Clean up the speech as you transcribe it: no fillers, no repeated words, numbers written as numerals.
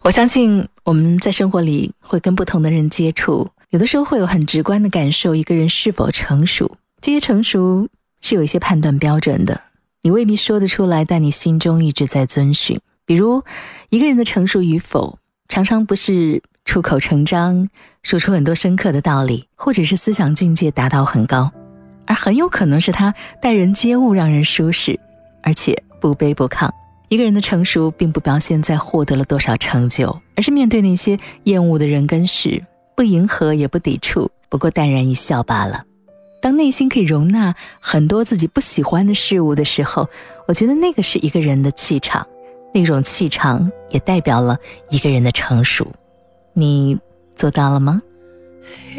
我相信我们在生活里会跟不同的人接触，有的时候会有很直观的感受一个人是否成熟。这些成熟是有一些判断标准的，你未必说得出来，但你心中一直在遵循。比如一个人的成熟与否，常常不是出口成章说出很多深刻的道理，或者是思想境界达到很高，而很有可能是他待人接物让人舒适，而且不卑不亢。一个人的成熟并不表现在获得了多少成就，而是面对那些厌恶的人跟事，不迎合也不抵触，不过淡然一笑罢了。当内心可以容纳很多自己不喜欢的事物的时候，我觉得那个是一个人的气场，那种气场也代表了一个人的成熟。你做到了吗？